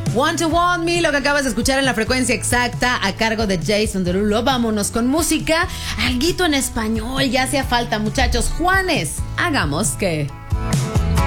Want to Want Me, lo que acabas de escuchar en la frecuencia exacta a cargo de Jason Derulo. Vámonos con música, alguito en español, ya hacía falta, muchachos. Juanes, hagamos que...